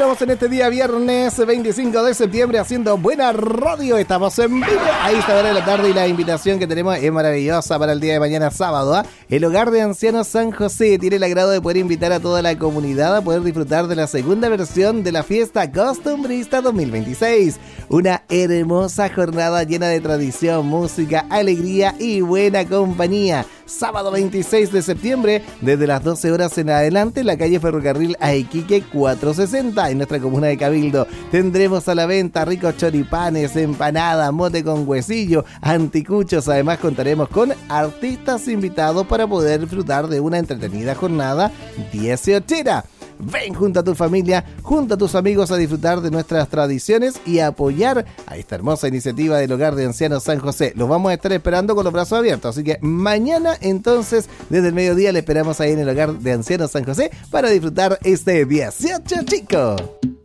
continuamos en este día viernes 25 de septiembre haciendo buena radio. Estamos en vivo a esta hora de la tarde y la invitación que tenemos es maravillosa para el día de mañana sábado, ¿eh? El Hogar de Ancianos San José tiene el agrado de poder invitar a toda la comunidad a poder disfrutar de la segunda versión de la fiesta costumbrista 2026. Una hermosa jornada llena de tradición, música, alegría y buena compañía. Sábado 26 de septiembre, desde las 12 horas en adelante, en la calle Ferrocarril a Iquique 460, en nuestra comuna de Cabildo. Tendremos a la venta ricos choripanes, empanada, mote con huesillo, anticuchos. Además, contaremos con artistas invitados para poder disfrutar de una entretenida jornada 18era. Ven junto a tu familia, junto a tus amigos a disfrutar de nuestras tradiciones y a apoyar a esta hermosa iniciativa del Hogar de Ancianos San José. Los vamos a estar esperando con los brazos abiertos, así que mañana entonces desde el mediodía le esperamos ahí en el Hogar de Ancianos San José para disfrutar este 18 chico.